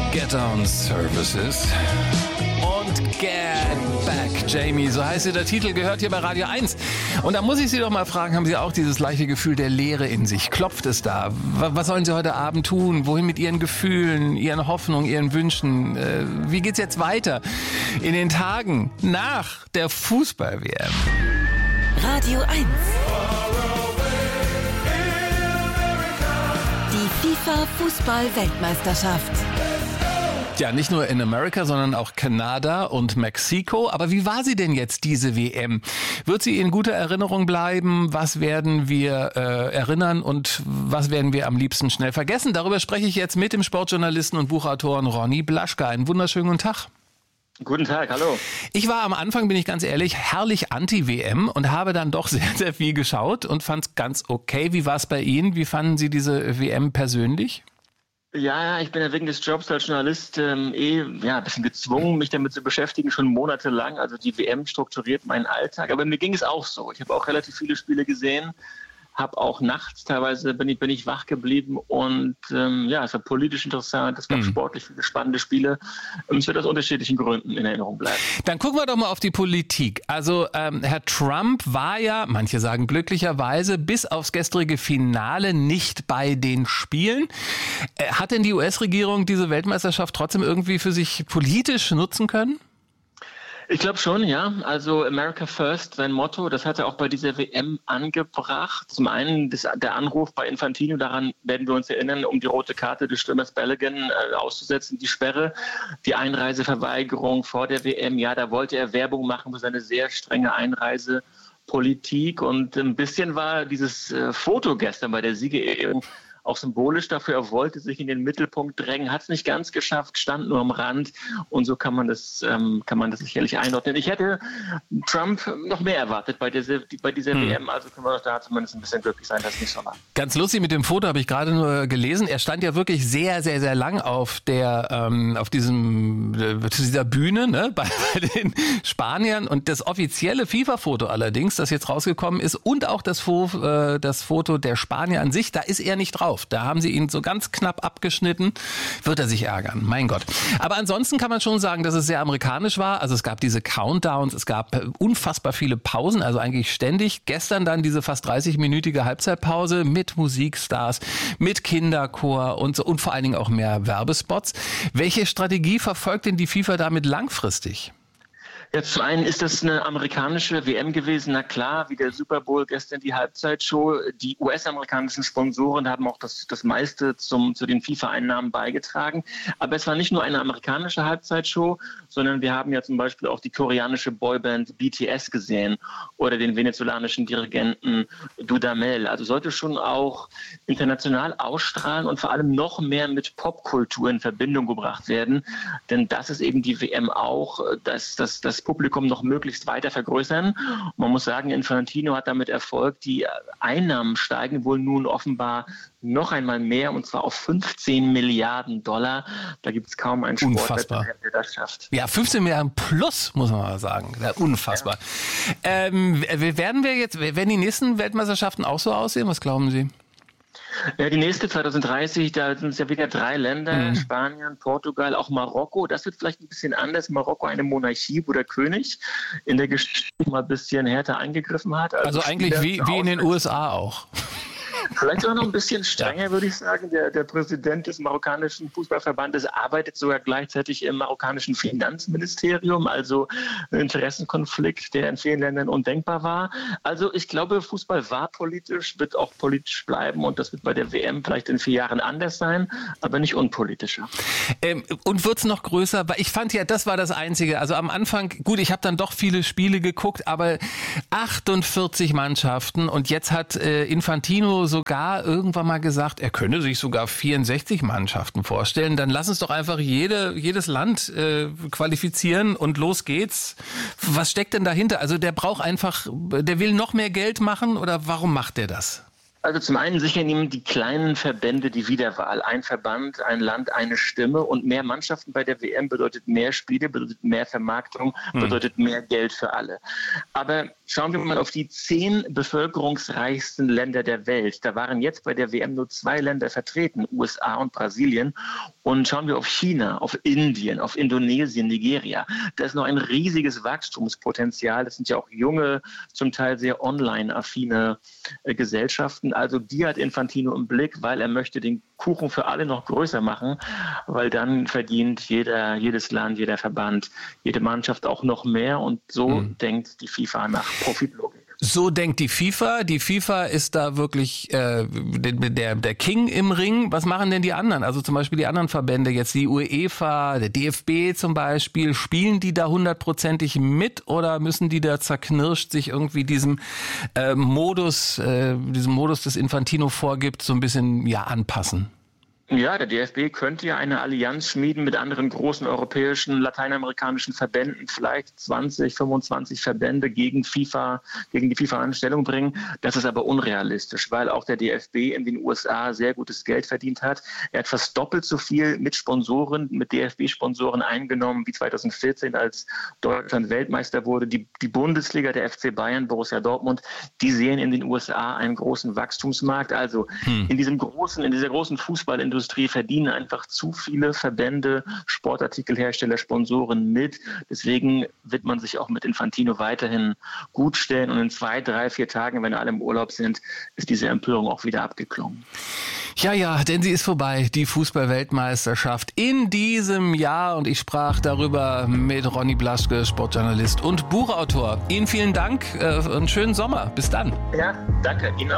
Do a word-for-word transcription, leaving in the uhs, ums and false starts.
Get On Services und Get Back, Jamie, so heißt der Titel, gehört hier bei Radio eins. Und da muss ich Sie doch mal fragen, haben Sie auch dieses leichte Gefühl der Leere in sich? Klopft es da? Was sollen Sie heute Abend tun? Wohin mit Ihren Gefühlen, Ihren Hoffnungen, Ihren Wünschen? Wie geht's jetzt weiter in den Tagen nach der Fußball-W M? Radio eins. Die FIFA-Fußball-Weltmeisterschaft. Ja, nicht nur in Amerika, sondern auch Kanada und Mexiko. Aber wie war sie denn jetzt, diese W M? Wird sie in guter Erinnerung bleiben? Was werden wir äh, erinnern und was werden wir am liebsten schnell vergessen? Darüber spreche ich jetzt mit dem Sportjournalisten und Buchautoren Ronny Blaschke. Einen wunderschönen guten Tag. Guten Tag, hallo. Ich war am Anfang, bin ich ganz ehrlich, herrlich anti-W M und habe dann doch sehr, sehr viel geschaut und fand es ganz okay. Wie war es bei Ihnen? Wie fanden Sie diese W M persönlich? Ja, ich bin ja wegen des Jobs als Journalist ähm, eh ja, ein bisschen gezwungen, mich damit zu beschäftigen, schon monatelang. Also die W M strukturiert meinen Alltag. Aber mir ging es auch so. Ich habe auch relativ viele Spiele gesehen, habe auch nachts teilweise bin ich, bin ich wach geblieben und ähm, ja, es war politisch interessant, es gab mhm. sportlich viele spannende Spiele und es wird aus unterschiedlichen Gründen in Erinnerung bleiben. Dann gucken wir doch mal auf die Politik. Also ähm, Herr Trump war ja, manche sagen glücklicherweise, bis aufs gestrige Finale nicht bei den Spielen. Äh, hat denn die U S-Regierung diese Weltmeisterschaft trotzdem irgendwie für sich politisch nutzen können? Ich glaube schon, ja. Also America First, sein Motto, das hat er auch bei dieser W M angebracht. Zum einen das, der Anruf bei Infantino, daran werden wir uns erinnern, um die rote Karte des Stürmers Balogun äh, auszusetzen, die Sperre, die Einreiseverweigerung vor der W M. Ja, da wollte er Werbung machen für seine sehr strenge Einreisepolitik. Und ein bisschen war dieses äh, Foto gestern bei der Siegerehrung auch symbolisch dafür. Er wollte sich in den Mittelpunkt drängen, hat es nicht ganz geschafft, stand nur am Rand und so kann man das, ähm, kann man das sicherlich einordnen. Ich hätte Trump noch mehr erwartet bei dieser, bei dieser hm. W M, also können wir doch da zumindest ein bisschen glücklich sein, dass es nicht so war. Ganz lustig mit dem Foto, habe ich gerade nur gelesen. Er stand ja wirklich sehr, sehr, sehr lang auf der, ähm, auf diesem, äh, dieser Bühne, ne, bei, bei den Spaniern und das offizielle FIFA-Foto allerdings, das jetzt rausgekommen ist und auch das, Fo- äh, das Foto der Spanier an sich, da ist er nicht drauf. Da haben sie ihn so ganz knapp abgeschnitten. Wird er sich ärgern, mein Gott. Aber ansonsten kann man schon sagen, dass es sehr amerikanisch war. Also es gab diese Countdowns, es gab unfassbar viele Pausen, also eigentlich ständig. Gestern dann diese fast dreißig-minütige Halbzeitpause mit Musikstars, mit Kinderchor und so und vor allen Dingen auch mehr Werbespots. Welche Strategie verfolgt denn die FIFA damit langfristig? Ja, zum einen ist das eine amerikanische W M gewesen, na klar, wie der Super Bowl gestern die Halbzeitshow. Die U S-amerikanischen Sponsoren haben auch das, das meiste zum, zu den FIFA-Einnahmen beigetragen. Aber es war nicht nur eine amerikanische Halbzeitshow, sondern wir haben ja zum Beispiel auch die koreanische Boyband B T S gesehen oder den venezolanischen Dirigenten Dudamel. Also sollte schon auch international ausstrahlen und vor allem noch mehr mit Popkultur in Verbindung gebracht werden. Denn das ist eben die W M auch, dass das, das Publikum noch möglichst weiter vergrößern. Man muss sagen, Infantino hat damit Erfolg. Die Einnahmen steigen wohl nun offenbar noch einmal mehr, und zwar auf fünfzehn Milliarden Dollar. Da gibt es kaum einen Sportwettbewerb, der das schafft. Ja, fünfzehn Milliarden plus, muss man mal sagen. Ja, unfassbar. Ja. Ähm, werden wir jetzt, werden die nächsten Weltmeisterschaften auch so aussehen? Was glauben Sie? Ja, die nächste zwanzig dreißig, da sind es ja wieder drei Länder, mhm. Spanien, Portugal, auch Marokko. Das wird vielleicht ein bisschen anders. Marokko eine Monarchie, wo der König in der Geschichte mal ein bisschen härter eingegriffen hat. Also, also eigentlich wie, wie in den U S A auch. Vielleicht auch noch ein bisschen strenger, ja. würde ich sagen. Der, der Präsident des marokkanischen Fußballverbandes arbeitet sogar gleichzeitig im marokkanischen Finanzministerium, also ein Interessenkonflikt, der in vielen Ländern undenkbar war. Also ich glaube, Fußball war politisch, wird auch politisch bleiben und das wird bei der W M vielleicht in vier Jahren anders sein, aber nicht unpolitischer. Ähm, und wird es noch größer? Weil ich fand ja, das war das Einzige. Also am Anfang, gut, ich habe dann doch viele Spiele geguckt, aber achtundvierzig Mannschaften und jetzt hat äh, Infantino sogar irgendwann mal gesagt, er könne sich sogar vierundsechzig Mannschaften vorstellen. Dann lass uns doch einfach jede, jedes Land äh, qualifizieren und los geht's. Was steckt denn dahinter? Also der braucht einfach, der will noch mehr Geld machen oder warum macht der das? Also zum einen sichern ihm die kleinen Verbände die Wiederwahl. Ein Verband, ein Land, eine Stimme und mehr Mannschaften bei der W M bedeutet mehr Spiele, bedeutet mehr Vermarktung, hm. bedeutet mehr Geld für alle. Aber schauen wir mal auf die zehn bevölkerungsreichsten Länder der Welt. Da waren jetzt bei der W M nur zwei Länder vertreten, U S A und Brasilien. Und schauen wir auf China, auf Indien, auf Indonesien, Nigeria. Da ist noch ein riesiges Wachstumspotenzial. Das sind ja auch junge, zum Teil sehr online-affine äh, Gesellschaften. Also die hat Infantino im Blick, weil er möchte den Kuchen für alle noch größer machen, weil dann verdient jeder, jedes Land, jeder Verband, jede Mannschaft auch noch mehr und so mhm. denkt die FIFA nach Profitlogik. So denkt die FIFA. Die FIFA ist da wirklich äh, der, der King im Ring. Was machen denn die anderen? Also zum Beispiel die anderen Verbände, jetzt die UEFA, der D F B zum Beispiel. Spielen die da hundertprozentig mit oder müssen die da zerknirscht sich irgendwie diesem äh, Modus, äh, diesem Modus, das Infantino vorgibt, so ein bisschen ja anpassen? Ja, der D F B könnte ja eine Allianz schmieden mit anderen großen europäischen, lateinamerikanischen Verbänden, vielleicht zwanzig, fünfundzwanzig Verbände gegen FIFA, gegen die FIFA in Stellung bringen. Das ist aber unrealistisch, weil auch der D F B in den U S A sehr gutes Geld verdient hat. Er hat fast doppelt so viel mit Sponsoren, mit D F B-Sponsoren eingenommen wie zweitausendvierzehn, als Deutschland Weltmeister wurde. Die, die Bundesliga, der F C Bayern, Borussia Dortmund, die sehen in den U S A einen großen Wachstumsmarkt. Also hm. in diesem großen, in dieser großen Fußballindustrie verdienen einfach zu viele Verbände, Sportartikelhersteller, Sponsoren mit. Deswegen wird man sich auch mit Infantino weiterhin gut stellen. Und in zwei, drei, vier Tagen, wenn alle im Urlaub sind, ist diese Empörung auch wieder abgeklungen. Ja, ja, denn sie ist vorbei, die Fußball-Weltmeisterschaft in diesem Jahr. Und ich sprach darüber mit Ronny Blaschke, Sportjournalist und Buchautor. Ihnen vielen Dank äh, und schönen Sommer. Bis dann. Ja, danke. Ihnen auch.